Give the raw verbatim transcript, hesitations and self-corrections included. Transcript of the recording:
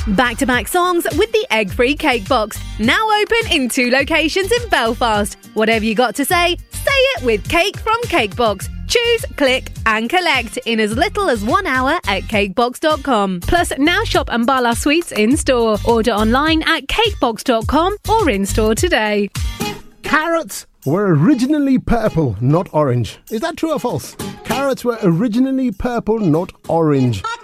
Back-to-back songs with the egg-free cake box. Now open in two locations in Belfast. Whatever you got to say, say it with Cake from Cakebox. Choose, click and collect in as little as one hour at cakebox dot com. Plus, now shop Ambala Sweets in-store. Order online at cakebox dot com or in-store today. Carrots were originally purple, not orange. Is that true or false? Carrots were originally purple, not orange.